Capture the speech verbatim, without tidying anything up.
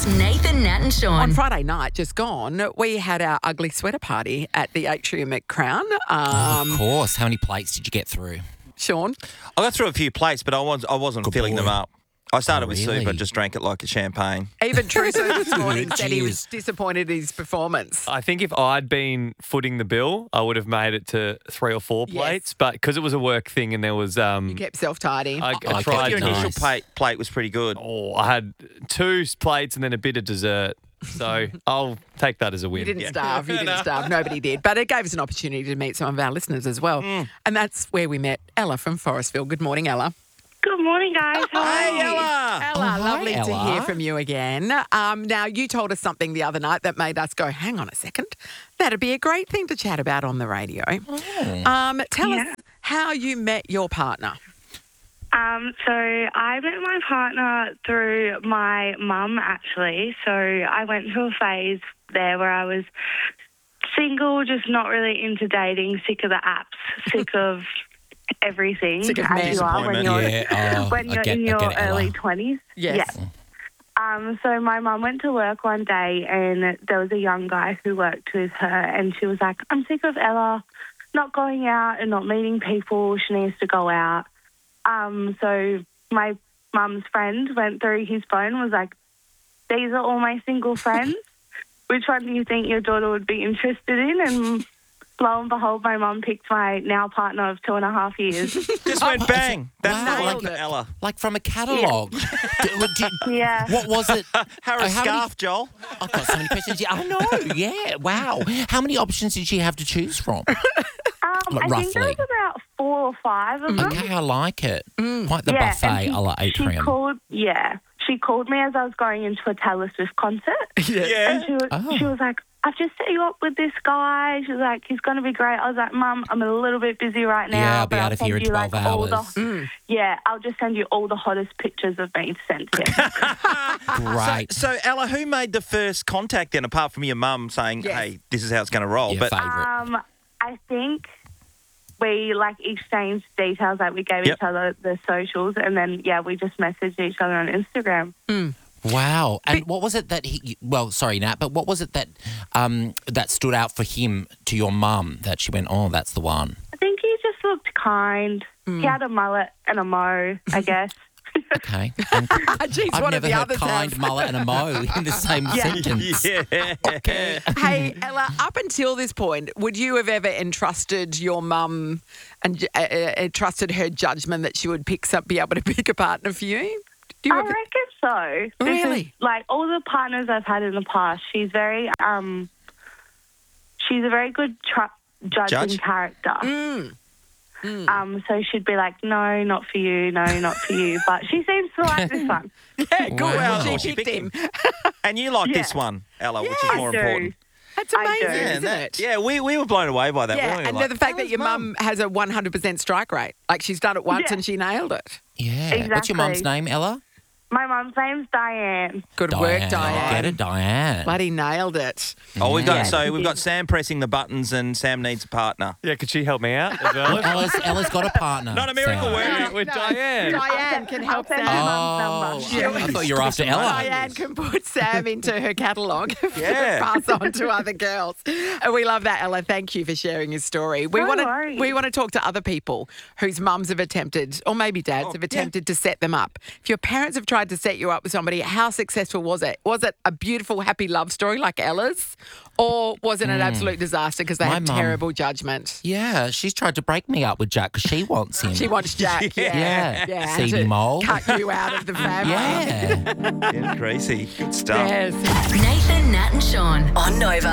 It's Nathan, Nat and Sean. On Friday night, just gone, we had our ugly sweater party at the Atrium at Crown. Um, Of course. How many plates did you get through? Sean? I got through a few plates, but I, was, I wasn't Good filling boy. them up. I started Oh, with really? soup. I just drank it like a champagne. Even Truso this morning said he was Jeez. disappointed in his performance. I think if I'd been footing the bill, I would have made it to three or four Yes. plates. But because it was a work thing and there was, um, You kept self-tidy. I, I I tried. Your Nice. initial plate, plate was pretty good. Oh, I had two plates and then a bit of dessert. So I'll take that as a win. You didn't Yeah. starve. You didn't starve. Nobody did. But it gave us an opportunity to meet some of our listeners as well. And that's where we met Ella from Forestville. Good morning, Ella. Good morning, guys. How are Hey, you? Ella! Ella, Oh, hi, lovely to Ella. hear from you again. Um, now, you told us something the other night that made us go, hang on a second. That'd be a great thing to chat about on the radio. Um, tell Yeah. us how you met your partner. Um, so I met my partner through my mum, actually. So I went through a phase there where I was single, just not really into dating, sick of the apps, sick of everything, Sick of as men. you are when you're, Yeah, oh, when I you're get- in I your get it, Ella. early twenties. Yes. Yeah. Um, so my mum went to work one day and there was a young guy who worked with her and she was like, I'm sick of Ella not going out and not meeting people. She needs to go out. Um, so my mum's friend went through his phone and was like, these are all my single friends. Which one do you think your daughter would be interested in? And lo and behold, my mum picked my now partner of two and a half years. Just went bang. That's Wow. the Nailed one, it. Ella. Like from a catalogue. D- would you- Yeah. what was it? Harris Oh, how many- scarf, Joel. I've got so many questions. Yeah, I know. Yeah, wow. How many options did she have to choose from? Um, Like, I think there roughly. was about four or five of them. Okay, I like it. Quite the Yeah, buffet and she- a la She Atrium. called, yeah. She called me as I was going into a Taylor Swift concert. Yeah. And she was, Oh. she was like, I've just set you up with this guy. She was like, he's going to be great. I was like, Mum, I'm a little bit busy right now. Yeah, I'll be but out of send here in you, twelve like, all hours. the- Yeah, I'll just send you all the hottest pictures of me to send to him. Great. So, Ella, who made the first contact then, apart from your mum saying, Yes. hey, this is how it's going to roll? Your but favourite. um, I think we, like, exchanged details. Like, we gave Yep. each other the socials. And then, yeah, we just messaged each other on Instagram. Wow. And what was it that he, well, sorry, Nat, but what was it that um, that stood out for him to your mum that she went, oh, that's the one? I think he just looked kind. He had a mullet and a mo, I guess. Okay. And Jeez, I've what never of the heard others kind, have? mullet and a mo in the same sentence. yeah. Hey, Ella, up until this point, would you have ever entrusted your mum and uh, uh, trusted her judgment that she would pick some, be able to pick a partner for you? Do you I ever- reckon so. Because, Really? like, all the partners I've had in the past, she's very, um, she's a very good tr- judging Judge? character. Mm. Um, so she'd be like, no, not for you, no, not for you. But she seems to like this one. Yeah, good. Wow. She, She picked picked him. And you like Yeah. this one, Ella, which Yeah, is more I do. important. That's I do. amazing, Yeah, isn't that- it? yeah, we, we were blown away by that. Yeah, weren't we? and Like, the fact that "Ella's your mum has a one hundred percent strike rate. Like, she's done it once Yeah. and she nailed it. Yeah. What's your mum's Exactly. name, Ella? My mum's name's Diane. Good work, Diane. Get it, Diane. Bloody nailed it. Oh, we've got Yeah. so we've got Sam pressing the buttons, and Sam needs a partner. Yeah, could she help me out as well? Ella's, Ella's got a partner. Not a miracle Sam. word. with No, Diane. Diane can I'll help send Sam. her Oh, mum's number. I thought you were after Ella. Diane can put Sam into her catalogue Yeah. pass on to other girls. And we love that, Ella. Thank you for sharing your story. We No want to worries. we want to talk to other people whose mums have attempted, or maybe dads Oh, have yeah. attempted to set them up. If your parents have tried to set you up with somebody, how successful was it? Was it a beautiful, happy love story like Ella's? Or was it an absolute disaster because they My had mum- terrible judgment? Yeah, she's tried to break me up with Jack because she wants him. She wants Jack. Yeah. Yeah. yeah Seedy to mole. Cut you out of the family. Yeah. Getting greasy. Good stuff. Yes. Nathan, Nat and Sean on Nova.